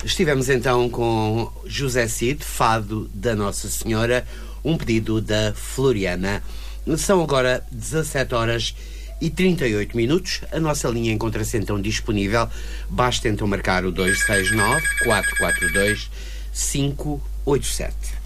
Estivemos então com José Cid, Fado da Nossa Senhora, um pedido da Floriana. São agora 17h38. A nossa linha encontra-se então disponível. Basta então marcar o 269 442 587.